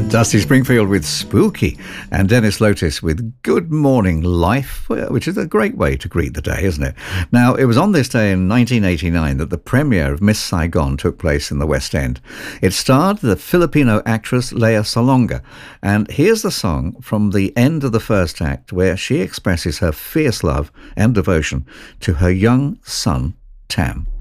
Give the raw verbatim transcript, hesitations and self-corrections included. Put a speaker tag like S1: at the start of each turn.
S1: Dusty Springfield with Spooky and Dennis Lotis with Good Morning Life, which is a great way to greet the day, isn't it? Now, it was on this day in nineteen eighty-nine that the premiere of Miss Saigon took place in the West End. It starred the Filipino actress Lea Salonga, and here's the song from the end of the first act where she expresses her fierce love and devotion to her young son, Tam.